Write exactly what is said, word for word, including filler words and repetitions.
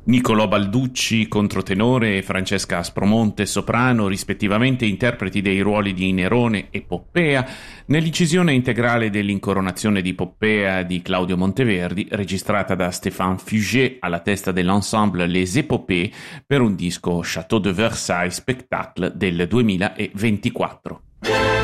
Niccolò Balducci, controtenore, e Francesca Aspromonte, soprano, rispettivamente interpreti dei ruoli di Nerone e Poppea, nell'incisione integrale dell'Incoronazione di Poppea di Claudio Monteverdi, registrata da Stéphane Fugé alla testa dell'ensemble Les Épopées per un disco Château de Versailles Spectacle del duemilaventiquattro.